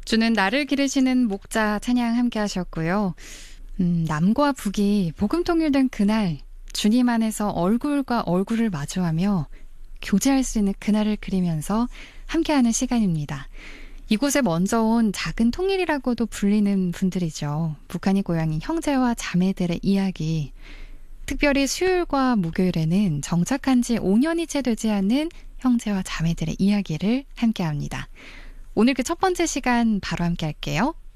주는 나를 기르시는 목자 찬양 함께 하셨고요. 남과 북이 복음 통일된 그날 주님 안에서 얼굴과 얼굴을 마주하며 교제할 수 있는 그날을 그리면서 함께하는 시간입니다. 이곳에 먼저 온 작은 통일이라고도 불리는 분들이죠. 북한이 고향인 형제와 자매들의 이야기. 특별히 수요일과 목요일에는 정착한 지 5년이 채 되지 않은 형제와 자매들의 이야기를 함께합니다. 오늘 그 첫 번째 시간 바로 함께 할게요.